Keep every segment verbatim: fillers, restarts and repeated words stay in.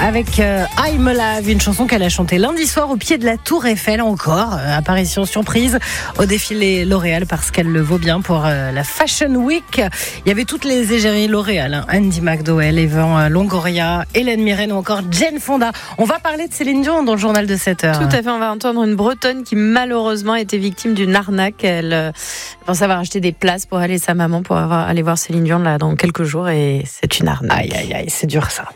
avec euh, I'm Alive, une chanson qu'elle a chantée lundi soir au pied de la Tour Eiffel encore. Euh, apparition surprise au défilé L'Oréal parce qu'elle le vaut bien pour euh, la Fashion Week. Il y avait toutes les égéries L'Oréal, hein. Andy McDowell, Evan Longoria, Hélène Mirren ou encore Jane Fonda. On va parler de Céline Dion dans le journal de sept heures. Tout à fait, on va entendre une Bretonne qui malheureusement a été victime d'une arnaque. Elle euh, pense avoir acheté des places pour aller sa maman pour avoir, aller voir Céline Dion là, dans quelques jours et c'est une arnaque. Aïe aïe aïe, c'est dur ça.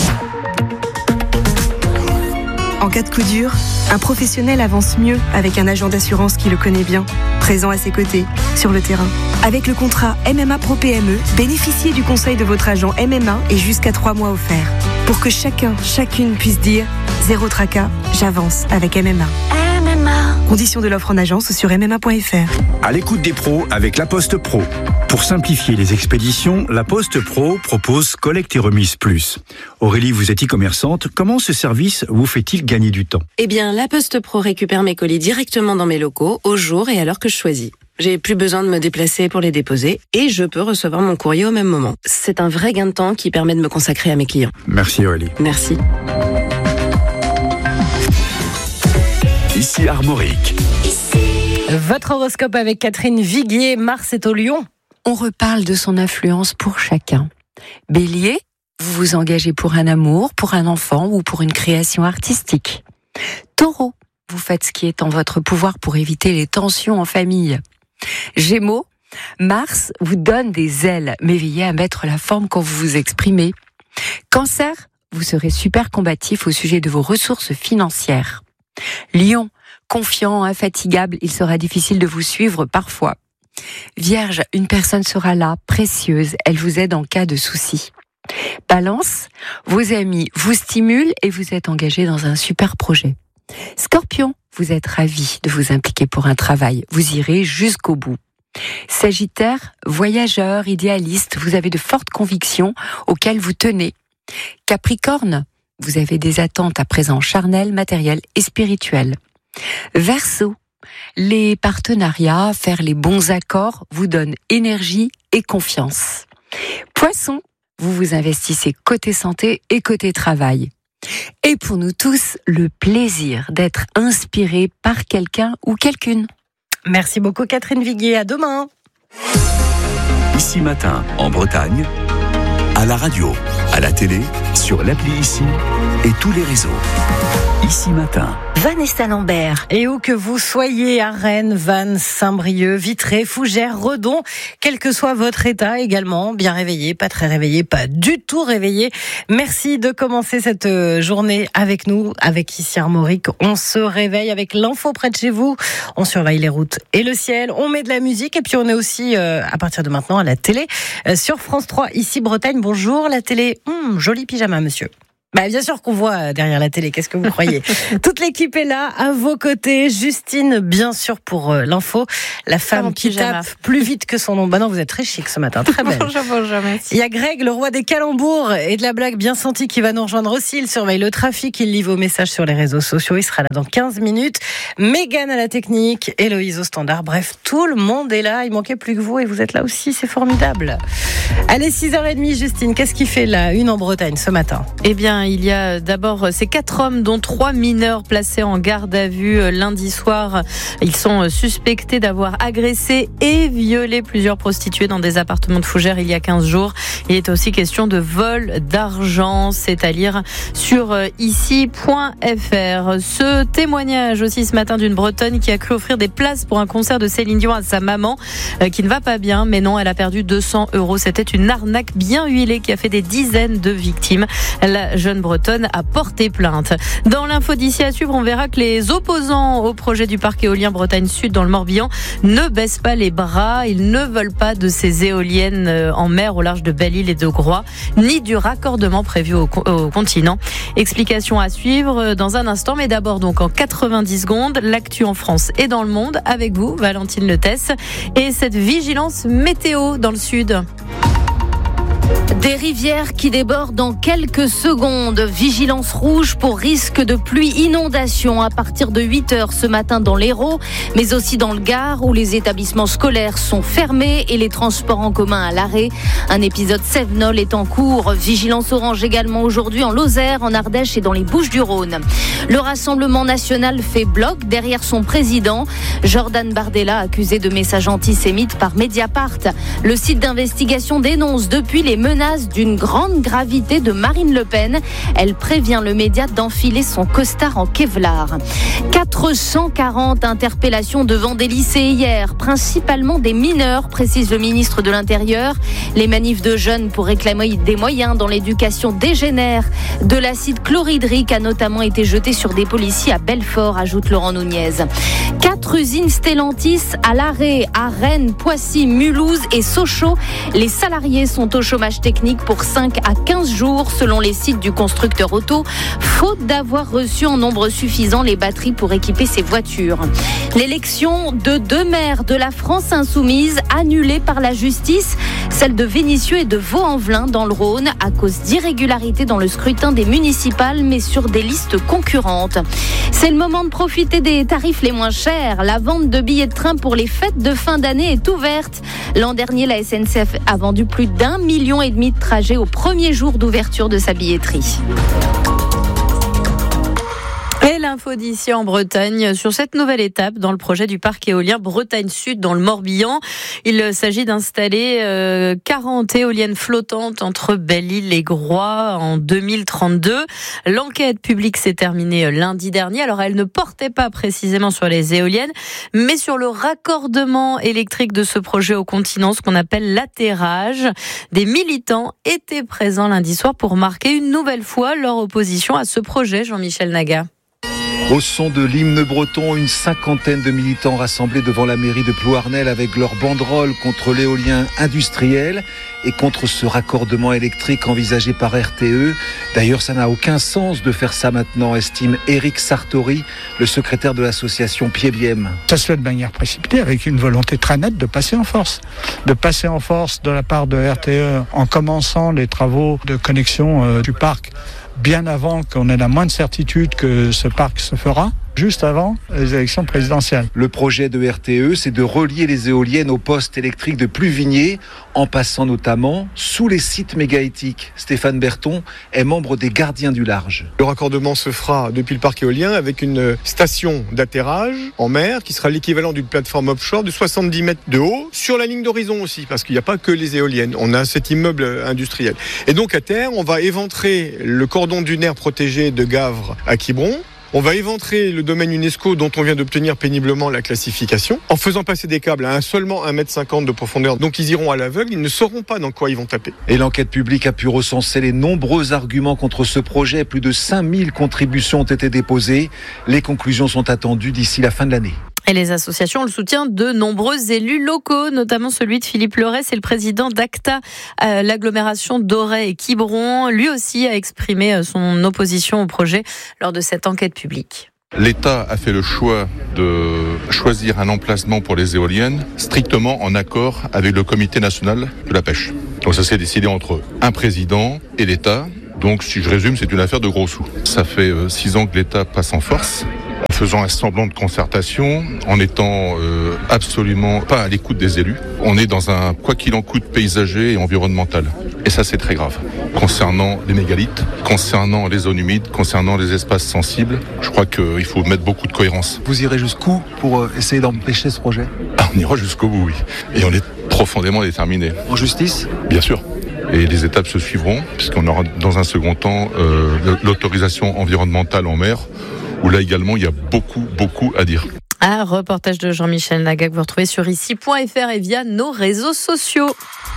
En cas de coup dur, un professionnel avance mieux avec un agent d'assurance qui le connaît bien, présent à ses côtés, sur le terrain. Avec le contrat M M A Pro P M E, bénéficiez du conseil de votre agent M M A et jusqu'à trois mois offerts. Pour que chacun, chacune puisse dire « Zéro tracas, j'avance avec M M A ». M M A. Conditions de l'offre en agence sur m m a point f r. À l'écoute des pros avec La Poste Pro. Pour simplifier les expéditions, La Poste Pro propose Collecte et Remise Plus. Aurélie, vous êtes e-commerçante. Comment ce service vous fait-il gagner du temps ? Eh bien, La Poste Pro récupère mes colis directement dans mes locaux, au jour et à l'heure que je choisis. J'ai plus besoin de me déplacer pour les déposer et je peux recevoir mon courrier au même moment. C'est un vrai gain de temps qui permet de me consacrer à mes clients. Merci Aurélie. Merci. Ici Armorique. Votre horoscope avec Catherine Viguier. Mars est au Lion. On reparle de son influence pour chacun. Bélier, vous vous engagez pour un amour, pour un enfant ou pour une création artistique. Taureau, vous faites ce qui est en votre pouvoir pour éviter les tensions en famille. Gémeaux, Mars vous donne des ailes, mais veillez à mettre la forme quand vous vous exprimez. Cancer, vous serez super combatif au sujet de vos ressources financières. Lion, confiant, infatigable, il sera difficile de vous suivre parfois. Vierge, une personne sera là, précieuse, elle vous aide en cas de souci. Balance, vos amis vous stimulent et vous êtes engagé dans un super projet. Scorpion, vous êtes ravi de vous impliquer pour un travail, vous irez jusqu'au bout. Sagittaire, voyageur, idéaliste, vous avez de fortes convictions auxquelles vous tenez. Capricorne, vous avez des attentes à présent charnelles, matérielles et spirituelles. Verseau, les partenariats, faire les bons accords vous donnent énergie et confiance. Poisson, vous vous investissez côté santé et côté travail. Et pour nous tous, le plaisir d'être inspiré par quelqu'un ou quelqu'une. Merci beaucoup Catherine Viguier, à demain. Ici Matin, en Bretagne, à la radio, à la télé, sur l'appli Ici et tous les réseaux. Ici Matin. Vanessa Lambert. Et où que vous soyez, à Rennes, Vannes, Saint-Brieuc, Vitré, Fougères, Redon, quel que soit votre état également, bien réveillé, pas très réveillé, pas du tout réveillé. Merci de commencer cette journée avec nous, avec Ici Armorique. On se réveille avec l'info près de chez vous. On surveille les routes et le ciel. On met de la musique et puis on est aussi, euh, à partir de maintenant, à la télé, euh, sur France trois, ici Bretagne. Bonjour la télé. Hum, joli pyjama, monsieur. Bah, bien sûr qu'on voit derrière la télé, qu'est-ce que vous croyez ? Toute l'équipe est là, à vos côtés. Justine, bien sûr, pour euh, l'info. La femme qui pyjama. Tape plus vite que son nom. Bah non, vous êtes très chic ce matin, très belle. Bonjour, bonjour, merci. Il y a Greg, le roi des calembours et de la blague bien sentie, qui va nous rejoindre aussi. Il surveille le trafic, il lit vos messages sur les réseaux sociaux. Il sera là dans quinze minutes. Mégane à la technique, Héloïse au standard. Bref, tout le monde est là. Il manquait plus que vous et vous êtes là aussi, c'est formidable. Allez, six heures trente, Justine, qu'est-ce qui fait la une en Bretagne ce matin ? Eh bien, il y a d'abord ces quatre hommes, dont trois mineurs placés en garde à vue lundi soir. Ils sont suspectés d'avoir agressé et violé plusieurs prostituées dans des appartements de Fougères il y a quinze jours. Il est aussi question de vol d'argent, c'est à lire sur ici point f r. Ce témoignage aussi ce matin d'une Bretonne qui a cru offrir des places pour un concert de Céline Dion à sa maman, qui ne va pas bien, mais non, elle a perdu deux cents euros. C'était une arnaque bien huilée qui a fait des dizaines de victimes. La jeune Bretonne a porté plainte. Dans l'info d'ici à suivre, on verra que les opposants au projet du parc éolien Bretagne Sud dans le Morbihan ne baissent pas les bras. Ils ne veulent pas de ces éoliennes en mer au large de Belle-Île et de Groix, ni du raccordement prévu au, au continent. Explication à suivre dans un instant, mais d'abord donc en quatre-vingt-dix secondes, l'actu en France et dans le monde avec vous, Valentine Letesse, et cette vigilance météo dans le sud. Des rivières qui débordent en quelques secondes. Vigilance rouge pour risque de pluie inondation à partir de huit heures ce matin dans l'Hérault, mais aussi dans le Gard où les établissements scolaires sont fermés et les transports en commun à l'arrêt. Un épisode Sevenol est en cours. Vigilance orange également aujourd'hui en Lozère, en Ardèche et dans les Bouches-du-Rhône. Le Rassemblement national fait bloc derrière son président. Jordan Bardella, accusé de messages antisémites par Mediapart. Le site d'investigation dénonce depuis les menaces d'une grande gravité de Marine Le Pen. Elle prévient le média d'enfiler son costard en Kevlar. quatre cent quarante interpellations devant des lycées hier, principalement des mineurs, précise le ministre de l'Intérieur. Les manifs de jeunes pour réclamer des moyens dans l'éducation dégénèrent. De l'acide chlorhydrique a notamment été jeté sur des policiers à Belfort, ajoute Laurent Nunez. Quatre usines Stellantis à l'arrêt à Rennes, Poissy, Mulhouse et Sochaux. Les salariés sont au chômage technique pour cinq à quinze jours selon les sites du constructeur auto, faute d'avoir reçu en nombre suffisant les batteries pour équiper ses voitures. L'élection de deux maires de la France insoumise annulée par la justice, celle de Vénissieux et de Vaux-en-Velin dans le Rhône à cause d'irrégularités dans le scrutin des municipales mais sur des listes concurrentes. C'est le moment de profiter des tarifs les moins chers. La vente de billets de train pour les fêtes de fin d'année est ouverte. L'an dernier, la S N C F a vendu plus d'un million et demi de trajets au premier jour d'ouverture de sa billetterie. Et l'info d'ici en Bretagne sur cette nouvelle étape dans le projet du parc éolien Bretagne Sud dans le Morbihan. Il s'agit d'installer euh, quarante éoliennes flottantes entre Belle-Île et Groix en deux mille trente-deux. L'enquête publique s'est terminée lundi dernier. Alors elle ne portait pas précisément sur les éoliennes, mais sur le raccordement électrique de ce projet au continent, ce qu'on appelle l'atterrage. Des militants étaient présents lundi soir pour marquer une nouvelle fois leur opposition à ce projet, Jean-Michel Naga. Au son de l'hymne breton, une cinquantaine de militants rassemblés devant la mairie de Plouarnel avec leur banderole contre l'éolien industriel et contre ce raccordement électrique envisagé par R T E. D'ailleurs, ça n'a aucun sens de faire ça maintenant, estime Éric Sartori, le secrétaire de l'association Pieviem. Ça se fait de manière précipitée, avec une volonté très nette de passer en force. De passer en force de la part de R T E en commençant les travaux de connexion euh, du parc bien avant qu'on ait la moindre certitude que ce parc se fera, juste avant les élections présidentielles. Le projet de R T E, c'est de relier les éoliennes aux postes électriques de Pluvigné, en passant notamment sous les sites mégaétiques. Stéphane Berton est membre des Gardiens du Large. Le raccordement se fera depuis le parc éolien avec une station d'atterrage en mer qui sera l'équivalent d'une plateforme offshore de soixante-dix mètres de haut, sur la ligne d'horizon aussi, parce qu'il n'y a pas que les éoliennes. On a cet immeuble industriel. Et donc à terre, on va éventrer le cordon dunaire protégé de Gavre à Quiberon. On va éventrer le domaine UNESCO dont on vient d'obtenir péniblement la classification en faisant passer des câbles à un, seulement un mètre cinquante de profondeur. Donc ils iront à l'aveugle, ils ne sauront pas dans quoi ils vont taper. Et l'enquête publique a pu recenser les nombreux arguments contre ce projet. Plus de cinq mille contributions ont été déposées. Les conclusions sont attendues d'ici la fin de l'année. Et les associations ont le soutien de nombreux élus locaux, notamment celui de Philippe Leray, c'est le président d'ACTA, euh, l'agglomération d'Auray et Quiberon. Lui aussi a exprimé son opposition au projet lors de cette enquête publique. L'État a fait le choix de choisir un emplacement pour les éoliennes strictement en accord avec le Comité national de la pêche. Donc ça s'est décidé entre un président et l'État. Donc si je résume, c'est une affaire de gros sous. Ça fait euh, six ans que l'État passe en force, en faisant un semblant de concertation, en étant euh, absolument pas à l'écoute des élus. On est dans un quoi qu'il en coûte paysager et environnemental. Et ça, c'est très grave. Concernant les mégalithes, concernant les zones humides, concernant les espaces sensibles, je crois qu'il faut mettre beaucoup de cohérence. Vous irez jusqu'où pour essayer d'empêcher ce projet ? Ah, on ira jusqu'au bout, oui. Et on est profondément déterminés. En justice ? Bien sûr. Et les étapes se suivront, puisqu'on aura dans un second temps euh, l'autorisation environnementale en mer, où là également il y a beaucoup, beaucoup à dire. Un reportage de Jean-Michel Naga que vous retrouvez sur ici point f r et via nos réseaux sociaux.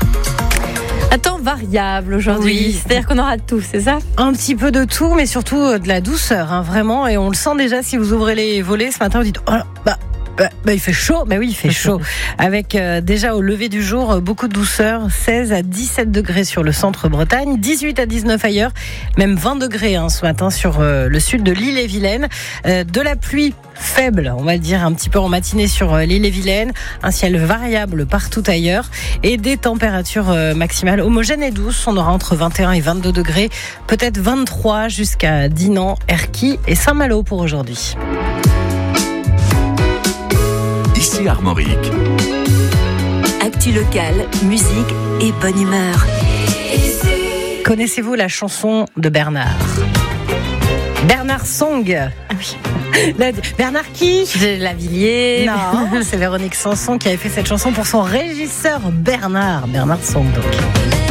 Un temps variable aujourd'hui, oui. C'est-à-dire qu'on aura de tout, c'est ça ? Un petit peu de tout, mais surtout de la douceur, hein, vraiment. Et on le sent déjà si vous ouvrez les volets ce matin, vous dites oh là, bah Bah, bah, il fait chaud, bah oui, il fait chaud. Avec euh, déjà au lever du jour, euh, beaucoup de douceur, seize à dix-sept degrés sur le centre Bretagne, dix-huit à dix-neuf ailleurs, même vingt degrés hein, ce matin sur euh, le sud de l'Île-et-Vilaine. Euh, de la pluie faible, on va dire un petit peu en matinée sur euh, l'Île-et-Vilaine, un ciel variable partout ailleurs et des températures euh, maximales homogènes et douces. On aura entre vingt et un et vingt-deux degrés, peut-être vingt-trois jusqu'à Dinan, Erquy et Saint-Malo pour aujourd'hui. Ici Armorique. Actu locale, musique et bonne humeur. Connaissez-vous la chanson de Bernard ? Bernard Song. Ah oui. La, Bernard qui ? Lavilliers. Non, c'est Véronique Sanson qui avait fait cette chanson pour son régisseur Bernard. Bernard Song donc.